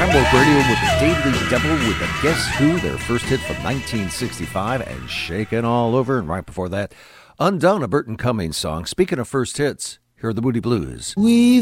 Tremble Radio with the Daily Devil with the Guess Who, their first hit from 1965, and Shakin' All Over. And right before that, Undone, a Burton Cummings song. Speaking of first hits, here are the Moody Blues. We've